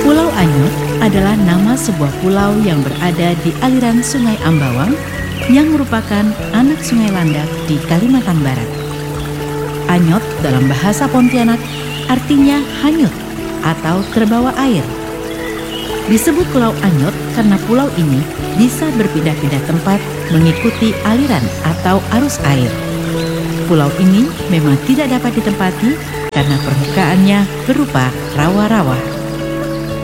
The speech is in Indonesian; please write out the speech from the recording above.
Pulau Anyot adalah nama sebuah pulau yang berada di aliran Sungai Ambawang yang merupakan anak Sungai Landak di Kalimantan Barat. Anyot dalam bahasa Pontianak artinya hanyut atau terbawa air. Disebut Pulau Anyot karena pulau ini bisa berpindah-pindah tempat mengikuti aliran atau arus air. Pulau ini memang tidak dapat ditempati karena permukaannya berupa rawa-rawa.